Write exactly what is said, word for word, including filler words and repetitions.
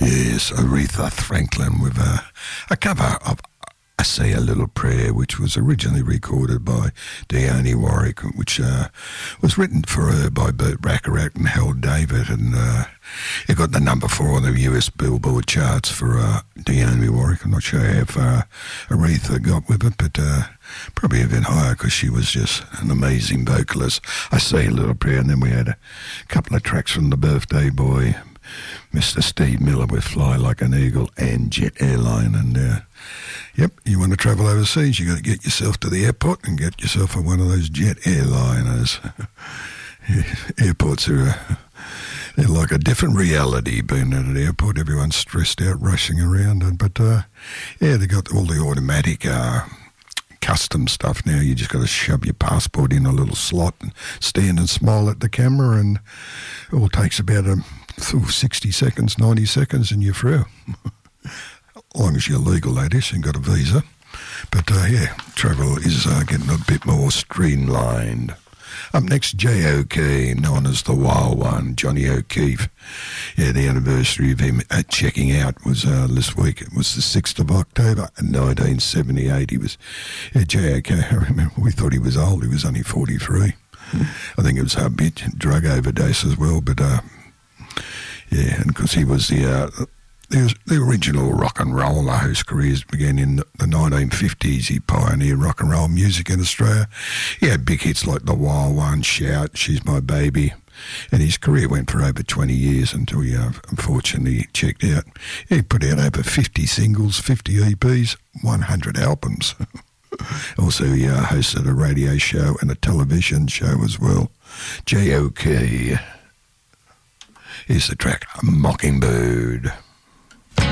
Yes, Aretha Franklin with a, a cover of I Say a Little Prayer, which was originally recorded by Dionne Warwick, which uh, was written for her by Burt Bacharach and Hal David, and uh, it got the number four on the U S Billboard charts for uh, Dionne Warwick. I'm not sure how far Aretha got with it, but uh, probably a bit higher because she was just an amazing vocalist. I Say a Little Prayer, and then we had a couple of tracks from the Birthday Boy, Mister Steve Miller with Fly Like an Eagle and Jet Airline. And uh, yep, you want to travel overseas, you got to get yourself to the airport and get yourself on one of those jet airliners. Airports are uh, they're like a different reality being at an airport. Everyone's stressed out, rushing around. And, but uh, yeah, they got all the automatic uh, custom stuff now. You just got to shove your passport in a little slot and stand and smile at the camera, and it all takes about a sixty seconds, ninety seconds, and you're through. As long as you're legal, that is, and got a visa. But uh, yeah, travel is uh, getting a bit more streamlined. Up next, J O K, known as the Wild One, Johnny O'Keefe. Yeah, the anniversary of him uh, checking out was uh, this week. It was the sixth of October, nineteen seventy-eight. He was, yeah, J O K, I remember, we thought he was old. He was only forty-three. I think it was a bit drug overdose as well, but uh, yeah, and because he was the, uh, the the original rock and roller whose careers began in the nineteen fifties. He pioneered rock and roll music in Australia. He had big hits like The Wild One, Shout, She's My Baby, and his career went for over twenty years until he uh, unfortunately checked out. He put out over fifty singles, fifty E Ps, one hundred albums. Also, he uh, hosted a radio show and a television show as well. J O K. Here's the track, Mockingbird.